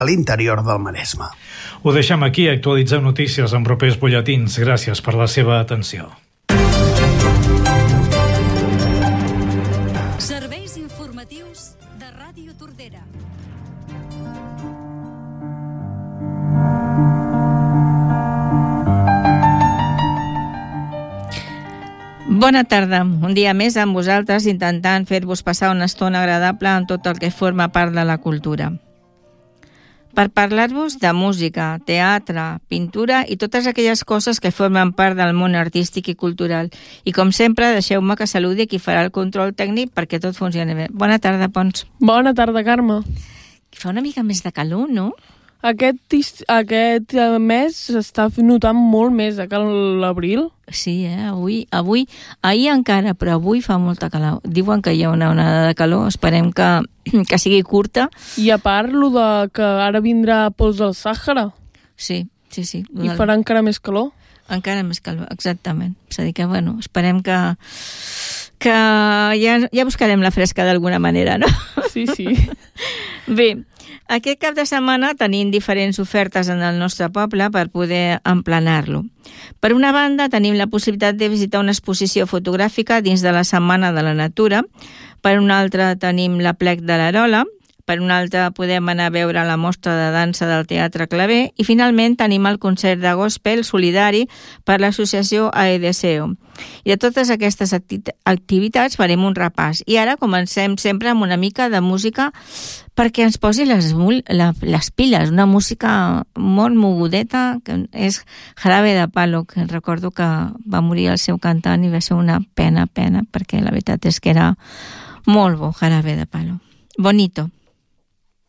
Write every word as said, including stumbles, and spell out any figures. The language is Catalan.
a l'interior del Maresme. Ho deixem aquí, actualitzem notícies en propers butlletins. Gràcies per la seva atenció. Serveis informatius de Ràdio Tordera. Bona tarda. Un dia més amb vosaltres intentant fer-vos passar una estona agradable en tot el que forma part de la cultura. Per parlar-vos de música, teatre, pintura i totes aquelles coses que formen part del món artístic i cultural. I com sempre, deixeu-me que saludi qui farà el control tècnic perquè tot funcioni bé. Bona tarda, Pons. Bona tarda, Carme. Fa una mica més de calor, no? Aquest, aquest mes s'està notant molt més que l'abril. Sí, eh? Avui, avui, ahir encara, però avui fa molta calor. Diuen que hi ha una onada de calor, esperem que, que sigui curta. I a part, lo de que ara vindrà pols del Sàhara. Sí, sí, sí. I farà encara més calor. Encara més calor, exactament. És a dir que, bueno, esperem que, que ja, ja buscarem la fresca d'alguna manera, no? Sí, sí. Bé, aquest cap de setmana tenim diferents ofertes en el nostre poble per poder emplenar-lo. Per una banda, tenim la possibilitat de visitar una exposició fotogràfica dins de la Setmana de la Natura. Per una altra, tenim l'Aplec de l'Arola. Per una altra, podem anar a veure la mostra de dansa del Teatre Claver. I finalment, tenim el concert de gospel solidari per l'associació Aedeseo. I de totes aquestes activitats farem un repàs. I ara comencem sempre amb una mica de música perquè ens posi les, les piles. Una música molt mogudeta, que és Jarabe de Palo, que recordo que va morir el seu cantant i va ser una pena, pena, perquè la veritat és que era molt bo, Jarabe de Palo. Bonito.